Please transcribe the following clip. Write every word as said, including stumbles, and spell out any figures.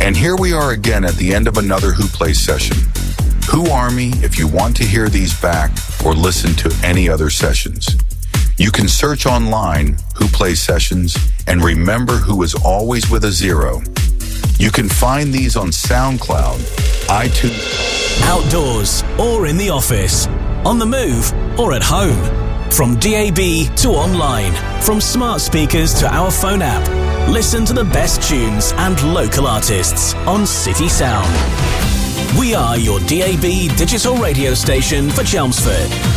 And here we are again at the end of another Who Plays session. Who Army if you want to hear these back or listen to any other sessions. You can search online Who Plays Sessions and remember who is always with a zero. You can find these on SoundCloud, iTunes. Outdoors or in the office, on the move or at home. From D A B to online, from smart speakers to our phone app. Listen to the best tunes and local artists on City Sound. We are your D A B digital radio station for Chelmsford.